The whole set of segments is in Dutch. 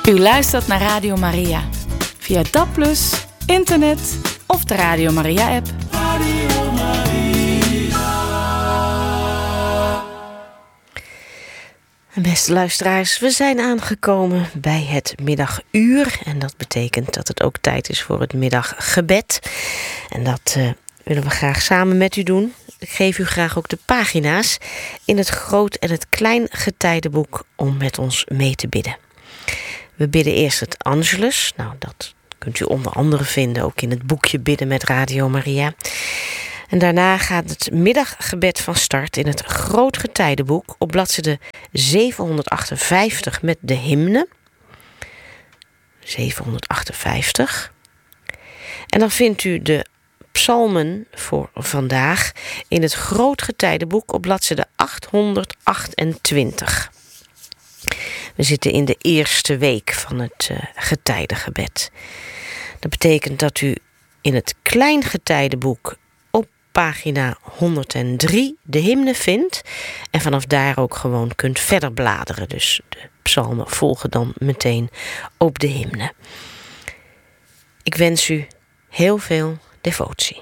U luistert naar Radio Maria. Via DAB+, internet of de Radio Maria-app. Radio Maria. Beste luisteraars, we zijn aangekomen bij het middaguur. En dat betekent dat het ook tijd is voor het middaggebed. En dat willen we graag samen met u doen. Ik geef u graag ook de pagina's in het Groot en het Klein Getijdenboek om met ons mee te bidden. We bidden eerst het Angelus. Nou, dat kunt u onder andere vinden ook in het boekje Bidden met Radio Maria. En daarna gaat het middaggebed van start in het Groot Getijdenboek op bladzijde 758 met de hymne. 758. En dan vindt u de psalmen voor vandaag in het Groot Getijdenboek op bladzijde 828. We zitten in de eerste week van het getijdengebed. Dat betekent dat u in het Klein Getijdenboek op pagina 103 de hymne vindt. En vanaf daar ook gewoon kunt verder bladeren. Dus de psalmen volgen dan meteen op de hymne. Ik wens u heel veel devotie.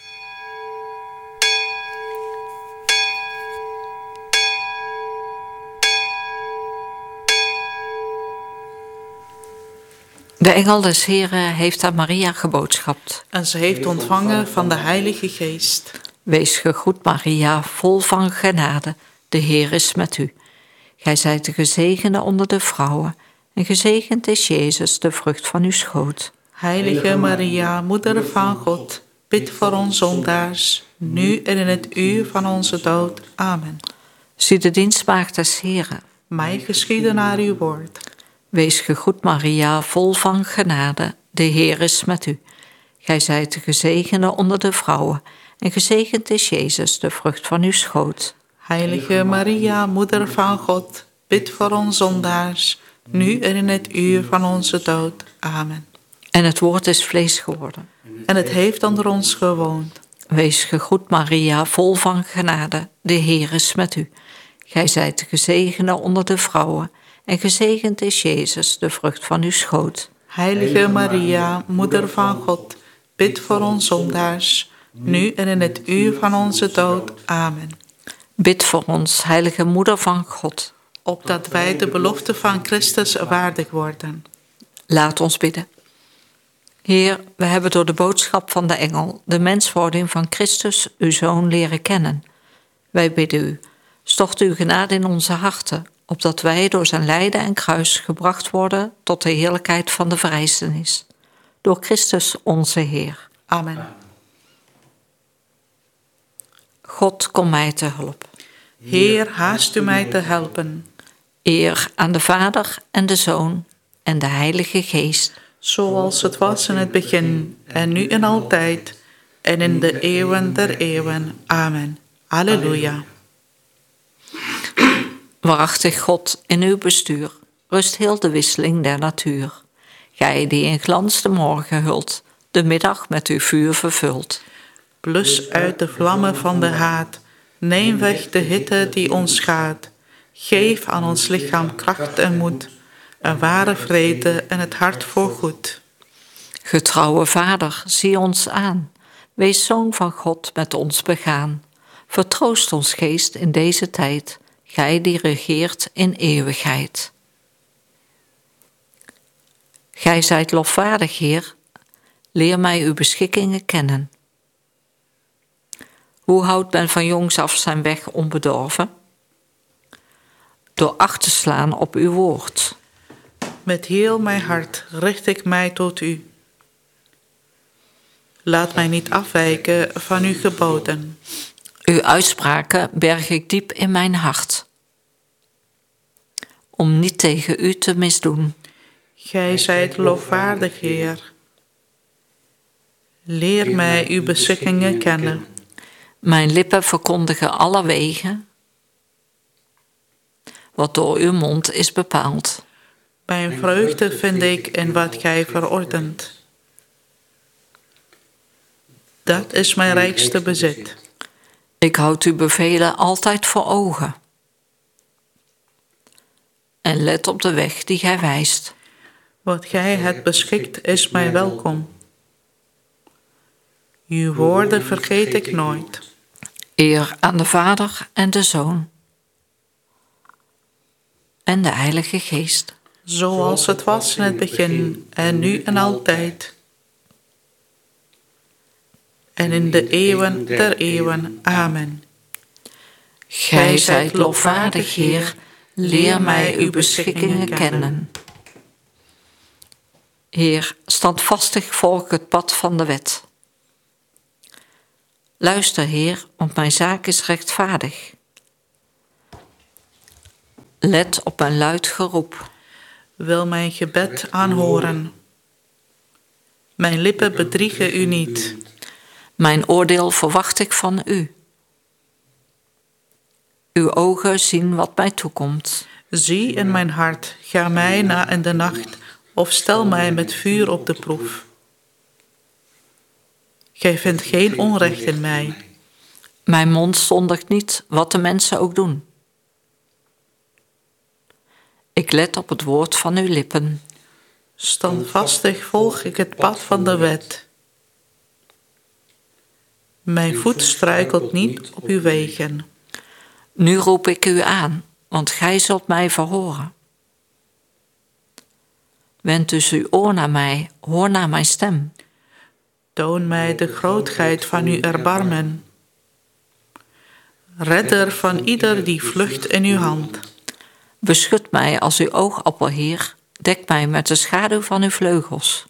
De engel des Heren heeft aan Maria geboodschapt. En ze heeft ontvangen van de Heilige Geest. Wees gegroet, Maria, vol van genade. De Heer is met u. Gij zijt de gezegende onder de vrouwen. En gezegend is Jezus, de vrucht van uw schoot. Heilige Maria, Moeder van God, bid voor ons zondaars, nu en in het uur van onze dood. Amen. Zie de dienstmaagd des Heren. Mij geschieden naar uw woord. Wees gegroet, Maria, vol van genade. De Heer is met u. Gij zijt de gezegende onder de vrouwen. En gezegend is Jezus, de vrucht van uw schoot. Heilige Maria, Moeder van God, bid voor ons zondaars, nu en in het uur van onze dood. Amen. En het woord is vlees geworden. En het heeft onder ons gewoond. Wees gegroet, Maria, vol van genade. De Heer is met u. Gij zijt de gezegende onder de vrouwen. En gezegend is Jezus, de vrucht van uw schoot. Heilige Maria, Moeder van God, bid voor ons zondaars, nu en in het uur van onze dood. Amen. Bid voor ons, heilige Moeder van God. Opdat wij de belofte van Christus waardig worden. Laat ons bidden. Heer, we hebben door de boodschap van de engel de menswording van Christus, uw Zoon, leren kennen. Wij bidden u, stort uw genade in onze harten, opdat wij door zijn lijden en kruis gebracht worden tot de heerlijkheid van de verrijzenis. Door Christus onze Heer. Amen. God, kom mij te hulp. Heer, haast u mij te helpen. Eer aan de Vader en de Zoon en de Heilige Geest. Zoals het was in het begin, en nu en altijd, en in de eeuwen der eeuwen. Amen. Halleluja. Waarachtig God, in uw bestuur rust heel de wisseling der natuur. Gij die in glans de morgen hult, de middag met uw vuur vervult. Blus uit de vlammen van de haat, neem weg de hitte die ons schaadt. Geef aan ons lichaam kracht en moed, een ware vrede en het hart voor goed. Getrouwe Vader, zie ons aan. Wees Zoon van God met ons begaan. Vertroost ons geest in deze tijd, gij die regeert in eeuwigheid. Gij zijt lofwaardig, Heer, leer mij uw beschikkingen kennen. Hoe houdt men van jongs af zijn weg onbedorven? Door acht te slaan op uw woord. Met heel mijn hart richt ik mij tot u. Laat mij niet afwijken van uw geboden. Uw uitspraken berg ik diep in mijn hart, om niet tegen u te misdoen. Gij zijt lofwaardig, Heer. Leer mij uw beschikkingen kennen. Mijn lippen verkondigen alle wegen, wat door uw mond is bepaald. Mijn vreugde vind ik in wat gij verordent. Dat is mijn rijkste bezit. Ik houd uw bevelen altijd voor ogen. En let op de weg die gij wijst. Wat gij hebt beschikt is mij welkom. Uw woorden vergeet ik nooit. Eer aan de Vader en de Zoon en de Heilige Geest. Zoals het was in het begin en nu en altijd. En in de eeuwen der eeuwen. Amen. Gij zijt lofwaardig, Heer, leer mij uw beschikkingen kennen. Heer, standvastig volg het pad van de wet. Luister, Heer, want mijn zaak is rechtvaardig. Let op mijn luid geroep. Wil mijn gebed aanhoren. Mijn lippen bedriegen u niet. Mijn oordeel verwacht ik van u. Uw ogen zien wat mij toekomt. Zie in mijn hart, ga mij na in de nacht, of stel mij met vuur op de proef. Gij vindt geen onrecht in mij. Mijn mond zondigt niet, wat de mensen ook doen. Ik let op het woord van uw lippen. Standvastig volg ik het pad van de wet. Mijn voet struikelt niet op uw wegen. Nu roep ik u aan, want gij zult mij verhoren. Wend dus uw oor naar mij, hoor naar mijn stem. Toon mij de grootheid van uw erbarmen. Redder van ieder die vlucht in uw hand. Beschut mij als uw oogappel, Heer. Dek mij met de schaduw van uw vleugels.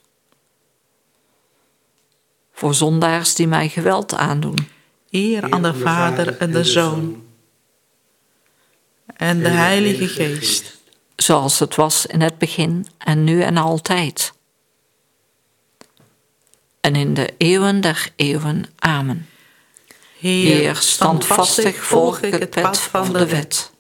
Voor zondaars die mij geweld aandoen. Eer aan de Vader en de Zoon. En de Heilige Geest. Zoals het was in het begin en nu en altijd. En in de eeuwen der eeuwen. Amen. Heer, standvastig volg ik het pad van de wet.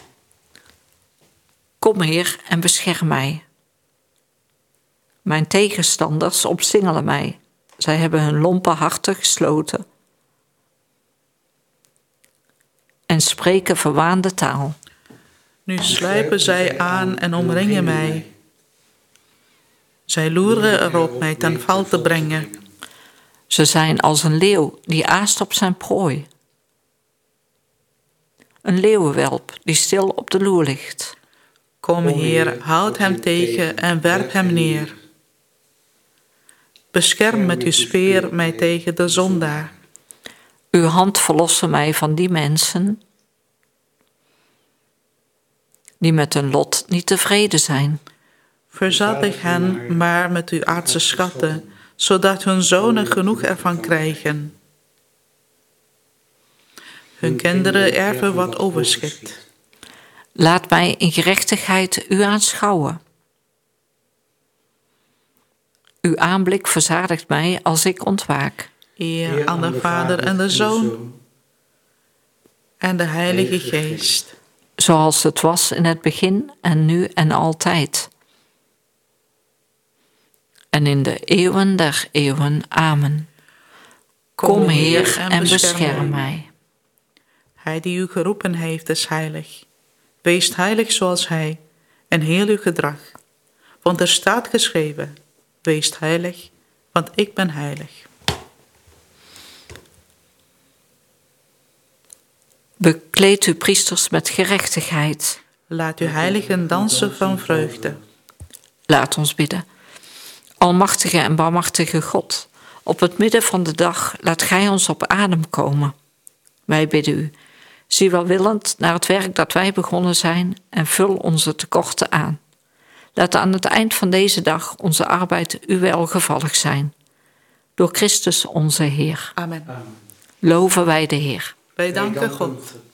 Kom, Heer, en bescherm mij. Mijn tegenstanders omsingelen mij. Zij hebben hun lompe harten gesloten. En spreken verwaande taal. Nu sluipen zij aan en omringen mij. Zij loeren erop mij ten val te brengen. Ze zijn als een leeuw die aast op zijn prooi. Een leeuwenwelp die stil op de loer ligt. Kom, Heer, houd hem tegen en werp hem neer. Bescherm met uw speer mij tegen de zondaar. Uw hand verlossen mij van die mensen die met hun lot niet tevreden zijn. Verzadig hen maar met uw aardse schatten, zodat hun zonen genoeg ervan krijgen. Hun kinderen erven wat overschiet. Laat mij in gerechtigheid u aanschouwen. Uw aanblik verzadigt mij als ik ontwaak. Eer aan de Vader en de Zoon en de Heilige Geest. Zoals het was in het begin en nu en altijd. En in de eeuwen der eeuwen. Amen. Kom, Heer, en bescherm mij. Hij die u geroepen heeft is heilig. Wees heilig zoals hij en heel uw gedrag. Want er staat geschreven, wees heilig, want ik ben heilig. Bekleed uw priesters met gerechtigheid. Laat uw heiligen dansen van vreugde. Laat ons bidden. Almachtige en barmhartige God, op het midden van de dag laat gij ons op adem komen. Wij bidden u, zie welwillend naar het werk dat wij begonnen zijn en vul onze tekorten aan. Laat aan het eind van deze dag onze arbeid u welgevallig zijn. Door Christus onze Heer. Amen. Loven wij de Heer. Wij danken God.